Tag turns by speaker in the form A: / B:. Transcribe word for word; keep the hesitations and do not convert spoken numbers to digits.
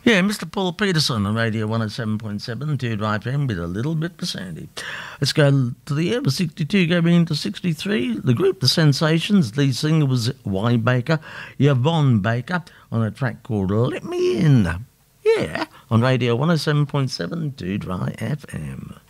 A: Yeah, Mister Paul Peterson on Radio one oh seven point seven, Dude Right F M with a little bit for Sandy. Let's go to the air with sixty-two, going into sixty-three. The group The Sensations, lead singer was Wayne Baker, Yvonne Baker, on a track called Let Me In. Yeah, on Radio one oh seven point seven, Dude Right F M.